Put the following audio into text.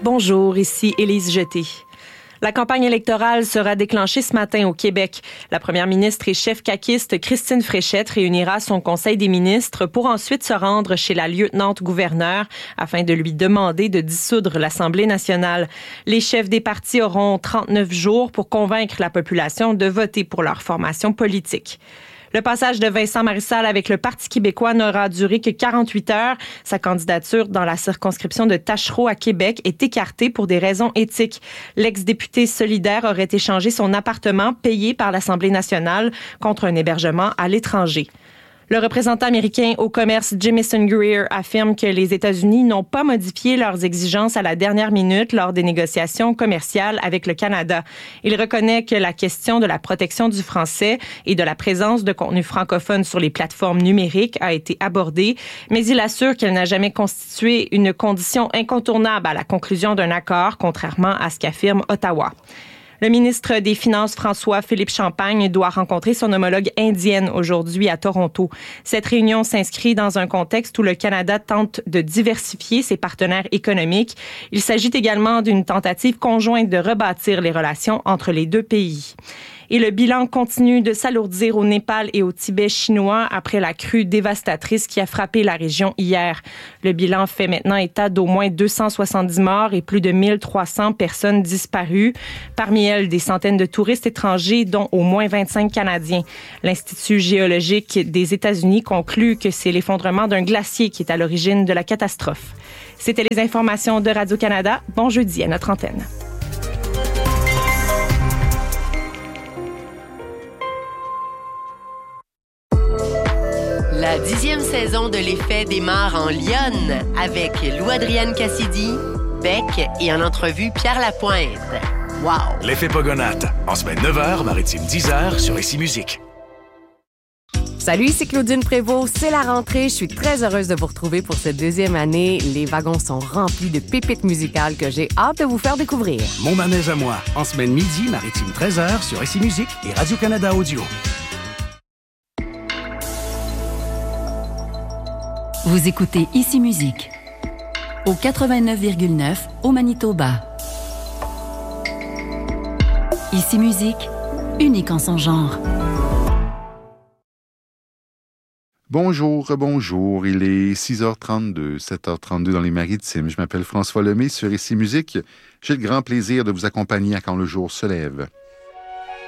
Bonjour, ici Élise Jeté. La campagne électorale sera déclenchée ce matin au Québec. La première ministre et chef caquiste Christine Fréchette réunira son conseil des ministres pour ensuite se rendre chez la lieutenant-gouverneure afin de lui demander de dissoudre l'Assemblée nationale. Les chefs des partis auront 39 jours pour convaincre la population de voter pour leur formation politique. Le passage de Vincent Marissal avec le Parti québécois n'aura duré que 48 heures. Sa candidature dans la circonscription de Tachereau à Québec est écartée pour des raisons éthiques. L'ex-député solidaire aurait échangé son appartement payé par l'Assemblée nationale contre un hébergement à l'étranger. Le représentant américain au commerce Jamieson Greer affirme que les États-Unis n'ont pas modifié leurs exigences à la dernière minute lors des négociations commerciales avec le Canada. Il reconnaît que la question de la protection du français et de la présence de contenus francophones sur les plateformes numériques a été abordée, mais il assure qu'elle n'a jamais constitué une condition incontournable à la conclusion d'un accord, contrairement à ce qu'affirme Ottawa. Le ministre des Finances, François-Philippe Champagne, doit rencontrer son homologue indienne aujourd'hui à Toronto. Cette réunion s'inscrit dans un contexte où le Canada tente de diversifier ses partenaires économiques. Il s'agit également d'une tentative conjointe de rebâtir les relations entre les deux pays. Et le bilan continue de s'alourdir au Népal et au Tibet chinois après la crue dévastatrice qui a frappé la région hier. Le bilan fait maintenant état d'au moins 270 morts et plus de 1300 personnes disparues. Parmi elles, des centaines de touristes étrangers, dont au moins 25 Canadiens. L'Institut géologique des États-Unis conclut que c'est l'effondrement d'un glacier qui est à l'origine de la catastrophe. C'était les informations de Radio-Canada. Bon jeudi à notre antenne. La 10e saison de l'Effet démarre en Lyonne avec Lou-Adrienne Cassidy, Beck et en entrevue Pierre Lapointe. Wow! L'Effet Pogonate, en semaine 9h, maritime 10h sur Ici Musique. Salut, ici Claudine Prévost. C'est la rentrée. Je suis très heureuse de vous retrouver pour cette deuxième année. Les wagons sont remplis de pépites musicales que j'ai hâte de vous faire découvrir. Mon manège à moi, en semaine midi, maritime 13h sur Ici Musique et Radio-Canada Audio. Vous écoutez Ici Musique au 89,9 au Manitoba. Ici Musique, unique en son genre. Bonjour, il est 6h32, 7h32 dans les Maritimes. Je m'appelle François Lemay sur Ici Musique. J'ai le grand plaisir de vous accompagner à quand le jour se lève.